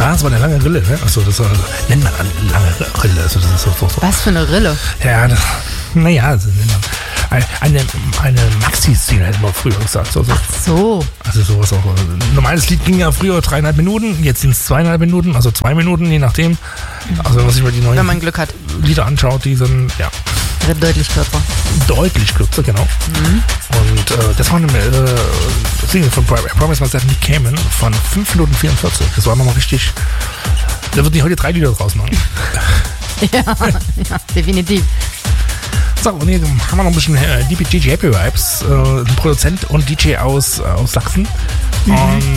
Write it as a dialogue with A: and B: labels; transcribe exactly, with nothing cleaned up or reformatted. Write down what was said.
A: Ja, das war eine lange Rille, ne? Also das war, nennt man eine lange Rille. Also das ist so, so, so.
B: Was für eine Rille?
A: Ja, das, naja, also, eine, eine Maxi-Szene hätten wir früher gesagt. Also,
B: So.
A: also sowas auch. Ein normales Lied ging ja früher dreieinhalb Minuten, jetzt sind es zweieinhalb Minuten, also zwei Minuten, je nachdem. Also wenn man sich mal die neuen
B: Wenn man Glück hat.
A: Lieder anschaut, die sind ja
B: Deutlich kürzer.
A: deutlich kürzer, genau.
B: Mhm.
A: Und äh, das war eine äh, Single von I Promise Myself Nick Cayman von fünf Minuten vierundvierzig. Das war nochmal richtig. Da würden die heute drei Lieder draus machen.
B: Ja, ja, definitiv.
A: So, und hier haben wir noch ein bisschen äh, D J Happy Vibes, äh, ein Produzent und D J aus, aus Sachsen. Mhm. Und